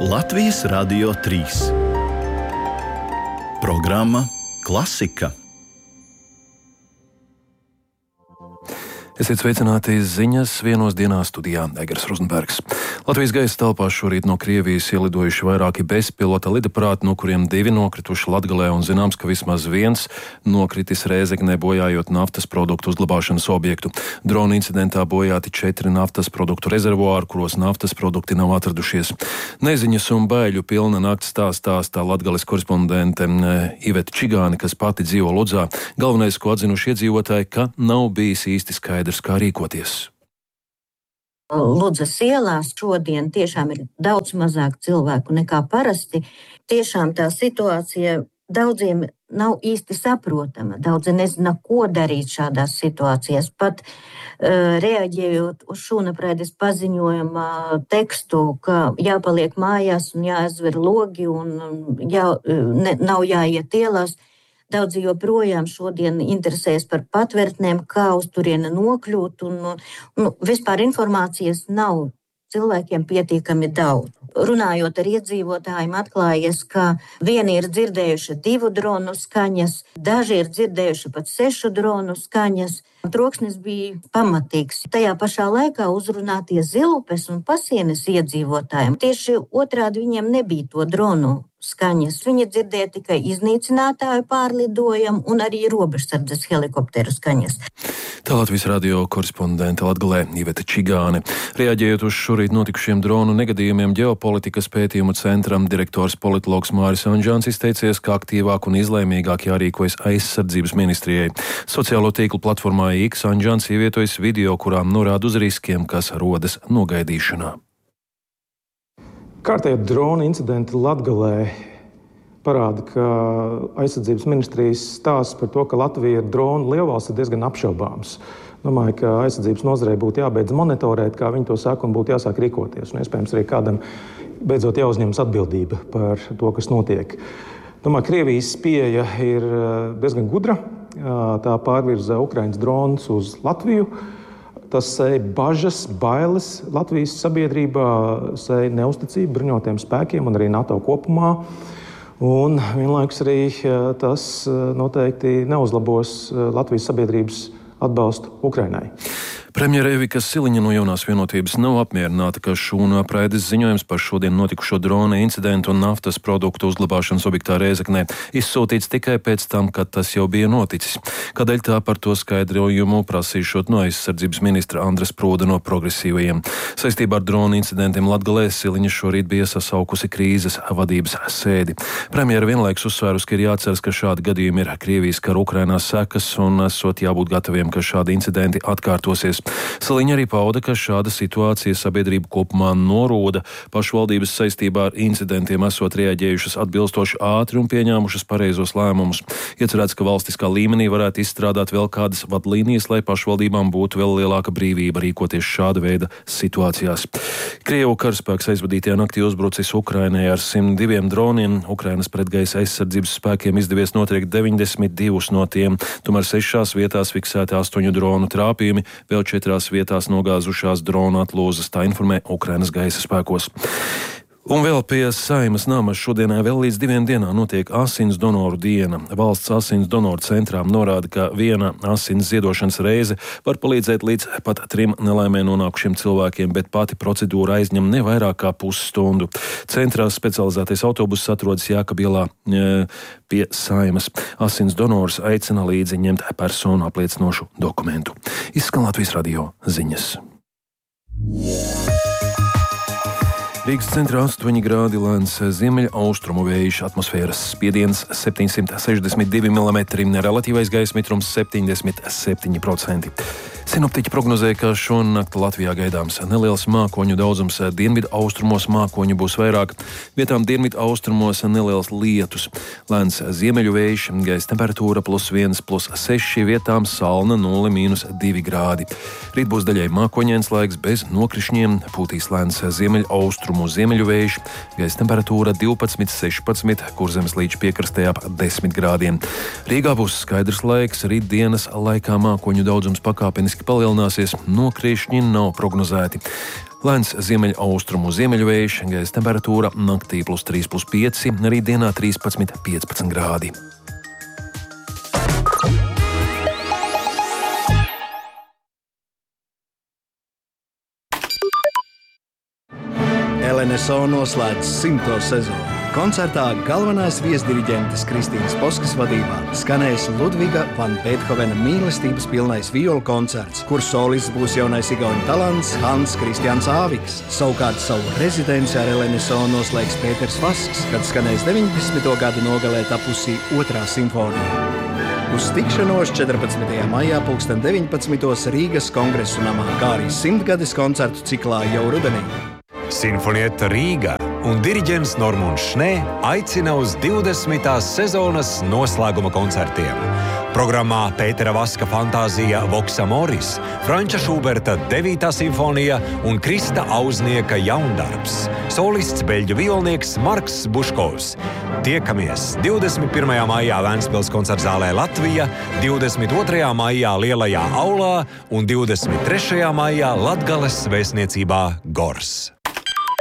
Latvijas Radio 3. Programma Klasika. Esiet sveicināti ziņas vienos dienā studijā Egers Rozenbergs. Latvijas gaisa telpās šorīt no Krievijas ielidojuši vairāki bezpilota lidaparāti, no kuriem 2 nokrituši Latgalē un zināms, ka vismaz 1 nokritis Rēzeknē, bojājot naftas produktu uzglabāšanas objektu. Drona incidentā bojāti 4 naftas produktu rezervuāri, kuros naftas produkti nav atradušies. Neziņas un baiļu pilna nakts stāstā Latgales korespondente Iveta Čigāne, kas pati dzīvo Ludzā. Galvenais, ko atzinuši iedzīvotāji, ka nav bijis īsti skaidrs, kā rīkoties. Ludzas ielās šodien tiešām ir daudz mazāk cilvēku nekā parasti. Tiešām tā situācija daudziem nav īsti saprotama. Daudzi nezina, ko darīt šādās situācijās. Pat reaģējot uz šūnapraides paziņojuma tekstu, ka jāpaliek mājās un jāaizver logi un nav jāiet ielās. Daudzi joprojām šodien interesējas par patvērtnēm, kā uz turieni nokļūt, un vispār informācijas nav cilvēkiem pietiekami daudz. Runājot ar iedzīvotājiem, atklājies, ka vieni ir dzirdējuši 2 dronu skaņas, daži ir dzirdējuši pat 6 dronu skaņas. Troksnis bija pamatīgs. Tajā pašā laikā uzrunātie Zilupes un Pasienes iedzīvotājiem tieši otrādi viņiem nebija to dronu skaņas. Viņi dzirdēja tikai iznīcinātāju pārlidojumu un arī robežsardzes helikopteru skaņas. Tā Latvijas radio korespondente Latgalē Iveta Čigāne. Reaģējot uz šorīt notikušiem dronu negadījumiem, ģeopolitikas pētījumu centram direktors politologs Māris Anžāns izteicies, ka aktīvāk un izlēmīgāk jārīkojas aizsardzības ministrijai. Sociālo tīklu platformā X Anžāns ievietojas video, kurām norāda uz riskiem, kas rodas nogaidīšanā. Kārtējie drona incidenti Latgalē parāda, ka aizsardzības ministrijas stāsts par to, ka Latvija ir dronu lielvalsts, ir diezgan apšaubāms. Domāju, ka aizsardzības nozarei būtu jābeidz monitorēt, kā viņi to saka, un būtu jāsāk rīkoties. Un iespējams arī kādam beidzot jāuzņemas atbildība par to, kas notiek. Domāju, Krievijas pieeja ir diezgan gudra. Tā pārvirza Ukrainas dronus uz Latviju. Tas sēja bažas, bailes Latvijas sabiedrībā, sēja neusticību bruņotajiem spēkiem un arī NATO kopumā. Un vienlaikus arī tas noteikti neuzlabos Latvijas sabiedrības atbalstu Ukrainai. Premjere Evika Siliņa no Jaunās vienotības nav apmierināta, ka šūnapraides ziņojums par šodien notikušo drona incidentu un naftas produktu uzglabāšanas objektā Rēzeknē izsūtīts tikai pēc tam, kad tas jau bija noticis. Kādēļ tā par to skaidrojumu prasīšot no aizsardzības ministra Andres Prūda no progresīvajiem. Saistībā ar drona incidentiem Latgalē Siliņa šorīt bija sasaukusi krīzes vadības sēdi. Premjere vienlaikus uzsvērus, ka ir jāatceras, ka šādi gadījumi ir Krievijas kara Ukrainā sekas un esot jābūt gataviem, ka šādi incidenti atkārtosies. Siliņa arī pauda, ka šāda situācija sabiedrību kopumā norūda. Pašvaldības saistībā ar incidentiem esot reaģējušas atbilstoši ātri un pieņēmušas pareizos lēmumus. Iecerēts, ka valstiskā līmenī varētu izstrādāt vēl kādas vadlīnijas, lai pašvaldībām būtu vēl lielāka brīvība rīkoties šāda veida situācijās. Krievu karaspēks aizvadītajā naktī uzbrucis Ukrainai ar 102 droniem. Ukrainas pretgaisa aizsardzības spēkiem izdevies notriekt 92 no tiem, tomēr 6 vietās fiksēti 8 dronu trāpījumi, vēl 4 vietās nogāzušās drona atlūzas, tā informē Ukrainas gaisa spēkos. Un vēl pie Saeimas nama šodienā vēl līdz 2 dienām notiek asins donoru diena. Valsts asins donoru centrām norāda, ka viena asins ziedošanas reize var palīdzēt līdz pat 3 nelaimē nonākušiem cilvēkiem, bet pati procedūra aizņem ne vairāk kā pusstundu. Centrā specializētais autobuss atrodas Jākabielā pie Saeimas. Asins donors aicina līdzi ņemt personu apliecinošu dokumentu. Izskan Latvijas radio ziņas. Rīgas centrā 8 grādi lēns ziemeļaustrumu vējš, atmosfēras spiediens 762 mm, relatīvais gaisa mitrums 77%. Sinoptiķi prognozē, ka šonakt Latvijā gaidāms neliels mākoņu daudzums, dienvidu austrumos mākoņu būs vairāk, vietām dienvidu austrumos neliels lietus. Lēns ziemeļu vējš, gaisa temperatūra +1, +6, vietām salna 0–2 grādi. Rīt būs daļai mākoņains laiks bez nokrišņiem, pūtīs lēns ziemeļaustrumu ziemeļu vējš, gaisa temperatūra 12–16, Kurzemes līča piekrastē ap 10 grādiem. Rīgā būs skaidrs laiks, rīt dienas laikā mākoņu daudzums pakāpeniski palielināsies, nokrišņi nav prognozēti. Lēns ziemeļaustrumu ziemeļvējš, gaisa temperatūra naktī +3, +5, rītdienā 13, 15 grādi. LNSO noslēdz 100. sezonu. Koncertā galvenās viesdiriģentes Kristīnas Poskas vadībā skanēs Ludviga van Beethovena mīlestības pilnais violu koncerts, kur solists būs jaunais igauņu talants Hans Kristians Āviks. Savukārt savu rezidenci ar LNSO noslēgs Pēters Vasks, kad skanēs 90. gadu nogalē tapusī 2. simfonija. Uz tikšanos 14. maijā 19. Rīgas Kongresu namā, kā arī 100-gades koncertu ciklā jau rudenī. Sinfonieta Rīga un diriģents Normunds Šnē aicina uz 20. sezonas noslēguma koncertiem. Programmā Pētera Vaska fantāzija Vox Amoris, Franča Šuberta 9. simfonija un Krista Auznieka jaundarbs. Solists beļģu violnieks Marks Buškovs. Tiekamies 21. maijā Vēncpils koncertzālē Latvija, 22. maijā Lielajā aulā un 23. maijā Latgales vēstniecībā Gors.